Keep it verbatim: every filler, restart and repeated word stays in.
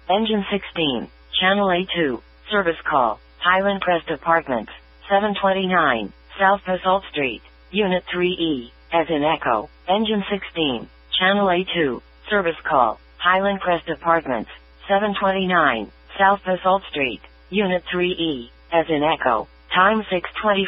Engine sixteen, Channel A two, service call, Highland Crest Apartments, seven twenty-nine, South Basalt Street, Unit three E, as in Echo. Engine sixteen, Channel A two, service call, Highland Crest Apartments, seven twenty-nine, South Basalt Street, Unit three E, as in Echo. Time six twenty.